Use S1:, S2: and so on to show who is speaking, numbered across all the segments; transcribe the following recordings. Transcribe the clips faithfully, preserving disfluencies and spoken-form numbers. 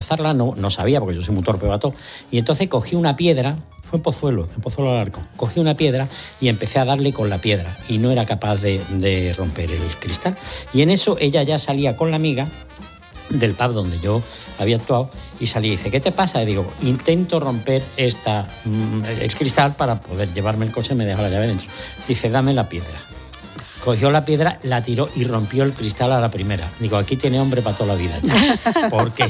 S1: alzarla, no, no sabía, porque yo soy muy torpe para todo. Y entonces cogí una piedra, fue en Pozuelo, en Pozuelo del Arco, cogí una piedra y empecé a darle con la piedra y no era capaz de, de romper el cristal. Y en eso ella ya salía con la amiga del pub donde yo había actuado y salí y dice, ¿qué te pasa? Y digo, intento romper esta, el cristal para poder llevarme el coche y me dejo la llave dentro. Dice, dame la piedra. Cogió la piedra, la tiró y rompió el cristal a la primera. Digo, aquí tiene hombre para toda la vida ya. Porque,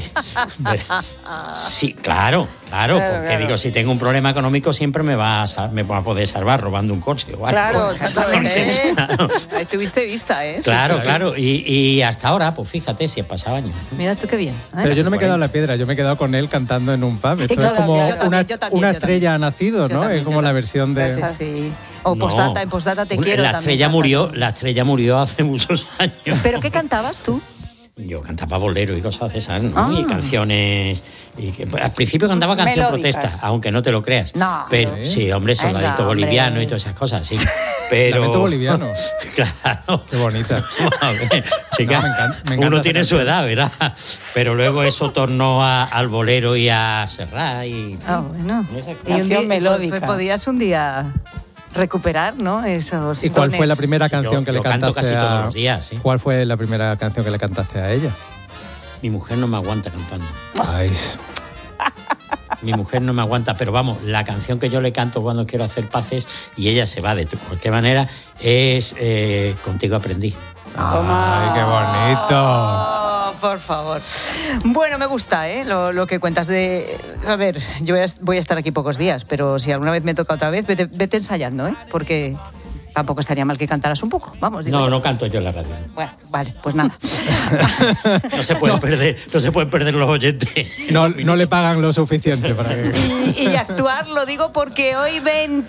S1: sí, claro, claro,
S2: claro
S1: porque
S2: claro.
S1: digo, si tengo un problema económico siempre me va a, me va a poder salvar robando un coche o algo.
S2: Claro, exactamente.
S1: Claro.
S3: Ahí tuviste vista, ¿eh?
S1: Claro,
S3: sí, sí,
S1: claro. Y, y hasta ahora, pues fíjate, si ha pasado años.
S3: Mira tú qué bien. ¿eh?
S4: Pero yo no me he quedado en la piedra, yo me he quedado con él cantando en un pub. Esto es como
S3: Yo también,
S4: una,
S3: yo también,
S4: una
S3: yo
S4: estrella ha nacido,
S3: Yo
S4: ¿no?
S3: también,
S4: es como
S3: yo
S4: la
S3: también.
S4: versión de...
S3: Sí, sí. O postdata, en postdata te quiero
S1: la
S3: también.
S1: estrella murió, la estrella murió hace muchos años.
S3: ¿Pero qué cantabas tú?
S1: Yo cantaba bolero y cosas de esas, ¿no?
S3: Ah.
S1: Y canciones. Y que, al principio cantaba canción
S2: Melódicas.
S1: protesta, aunque no te lo creas.
S3: No.
S1: Pero
S4: ¿Eh?
S1: sí, hombre, soldadito
S3: Venga, hombre.
S1: boliviano y todas esas cosas, sí. Pero...
S4: Lamento boliviano.
S1: Claro.
S4: Qué bonita.
S1: A ver, chica,
S4: No, me encanta- me encanta
S1: uno
S4: esa
S1: tiene su
S4: canción.
S1: edad, ¿verdad? Pero luego eso tornó a- al bolero y a Serrat y...
S3: Ah, bueno.
S1: Esas
S3: Y un día,
S2: Canción melódica.
S3: pues, podías un día recuperar, ¿no? Esos
S4: ¿Y cuál
S3: dones.
S4: fue la primera
S1: Sí,
S4: canción
S1: yo-
S4: que le
S1: yo canto
S4: cantaste
S1: casi
S4: a...
S1: todos los días, sí.
S4: ¿Cuál fue la primera canción que le cantaste a ella?
S1: Mi mujer no me aguanta cantando.
S4: Ay,
S1: Mi mujer no me aguanta, pero vamos, la canción que yo le canto cuando quiero hacer paces y ella se va de cualquier manera es eh, Contigo aprendí.
S4: ay, qué bonito.
S3: Oh, por favor. Bueno, me gusta, ¿eh? Lo, lo que cuentas de... A ver, yo voy a, voy a estar aquí pocos días, pero si alguna vez me toca otra vez, vete, vete ensayando, ¿eh? Porque tampoco estaría mal que cantaras un poco. Vamos, digo
S1: No,
S3: yo.
S1: no canto yo en la radio.
S3: Bueno, vale, pues nada.
S1: No se pueden perder, no se pueden perder los oyentes.
S4: No, no le pagan lo suficiente para que...
S3: Y, y actuar lo digo porque hoy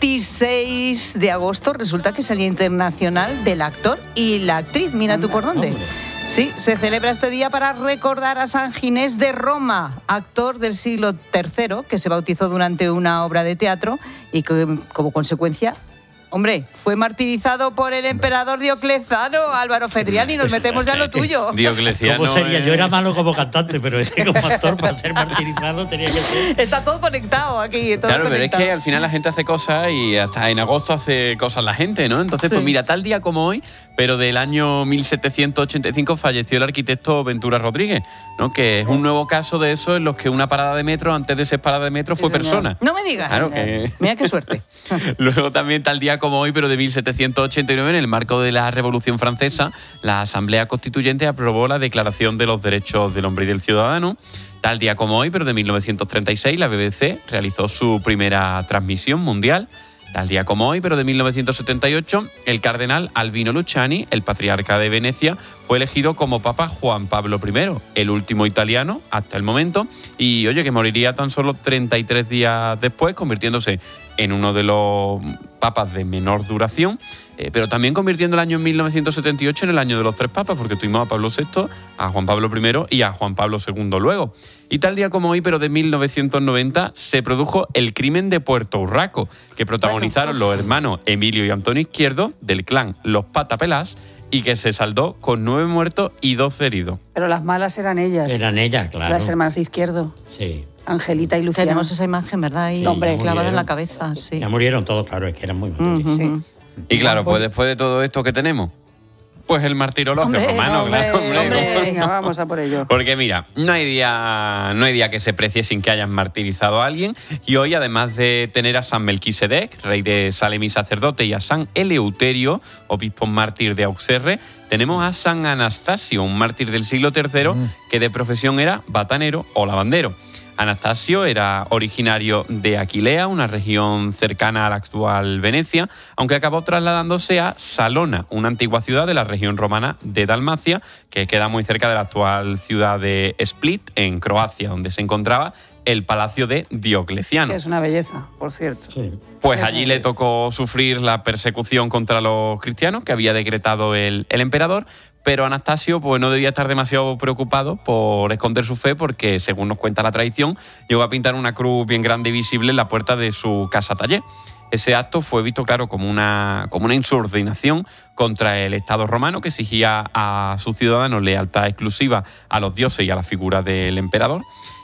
S3: veintiséis de agosto resulta que es el Día Internacional del Actor y la Actriz. Mira tú por dónde.
S1: hombre.
S3: Sí, se celebra este día para recordar a San Ginés de Roma, actor del siglo tercero, que se bautizó durante una obra de teatro y que, como consecuencia, hombre, fue martirizado por el emperador Diocleciano. Álvaro Fedriani, nos metemos ya en lo tuyo.
S5: Diocleciano.
S1: ¿Cómo sería?
S5: es-
S1: Yo era malo como cantante, pero este como actor para ser martirizado tenía que ser...
S3: Está todo conectado aquí. Todo
S5: Claro, pero es
S3: conectado.
S5: que al final la gente hace cosas y hasta en agosto hace cosas la gente, ¿no? Entonces,
S3: Sí.
S5: pues mira, tal día como hoy, pero del año mil setecientos ochenta y cinco falleció el arquitecto Ventura Rodríguez, ¿no? Que es un nuevo caso de eso en los que una parada de metro, antes de ser parada de metro, fue
S2: señor.
S5: persona.
S3: No me digas.
S5: Claro que...
S3: Mira qué suerte.
S5: Luego también tal día como hoy, pero de mil setecientos ochenta y nueve, en el marco de la Revolución Francesa, la Asamblea Constituyente aprobó la Declaración de los Derechos del Hombre y del Ciudadano. Tal día como hoy, pero de mil novecientos treinta y seis, la B B C realizó su primera transmisión mundial. Tal día como hoy, pero de mil novecientos setenta y ocho, el cardenal Albino Luciani, el patriarca de Venecia, fue elegido como Papa Juan Pablo primero, el último italiano hasta el momento, y oye, que moriría tan solo treinta y tres días después, convirtiéndose en uno de los papas de menor duración, eh, pero también convirtiendo el año mil novecientos setenta y ocho en el año de los tres papas, porque tuvimos a Pablo sexto, a Juan Pablo primero y a Juan Pablo segundo luego. Y tal día como hoy, pero de mil novecientos noventa, se produjo el crimen de Puerto Urraco, que protagonizaron los hermanos Emilio y Antonio Izquierdo, del clan Los Patapelás, y que se saldó con nueve muertos y doce heridos.
S2: Pero las malas eran ellas.
S1: Eran ellas, claro.
S2: Las hermanas Izquierdo.
S1: Sí.
S2: Angelita y Luciana.
S3: Tenemos esa imagen, ¿verdad? Ahí
S1: Sí,
S2: hombre,
S3: clavada en
S1: murieron.
S3: la cabeza, sí.
S1: Ya murieron todos, claro, es que eran muy mayores.
S3: Ujú.
S2: Sí.
S5: Y claro, pues después de todo esto que tenemos, pues el martirologio
S3: Hombre,
S5: romano,
S2: hombre,
S5: claro, hombre.
S2: hombre, venga, vamos a por ello.
S5: Porque mira, no hay día, no hay día que se precie sin que hayan martirizado a alguien. Y hoy, además de tener a San Melquisedec, rey de Salem y sacerdote, y a San Eleuterio, obispo mártir de Auxerre, tenemos a San Anastasio, un mártir del siglo tercero, que de profesión era batanero o lavandero. Anastasio era originario de Aquilea, una región cercana a la actual Venecia, aunque acabó trasladándose a Salona, una antigua ciudad de la región romana de Dalmacia, que queda muy cerca de la actual ciudad de Split, en Croacia, donde se encontraba el palacio de Diocleciano.
S2: Que es una belleza, por cierto.
S1: Sí.
S5: Pues allí le tocó sufrir la persecución contra los cristianos que había decretado el, el emperador, pero Anastasio pues, no debía estar demasiado preocupado por esconder su fe porque, según nos cuenta la tradición, llegó a pintar una cruz bien grande y visible en la puerta de su casa-taller. Ese acto fue visto, claro, como una, como una insubordinación contra el Estado romano que exigía a sus ciudadanos lealtad exclusiva a los dioses y a la figura del emperador.